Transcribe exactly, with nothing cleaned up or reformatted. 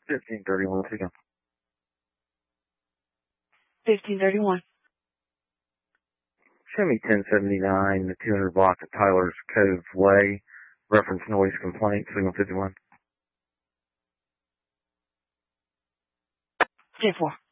fifteen thirty-one, again. fifteen thirty-one. Show me ten seventy-nine, the two hundred block of Tyler's Cove Way, reference noise complaint, signal fifty-one. ten four.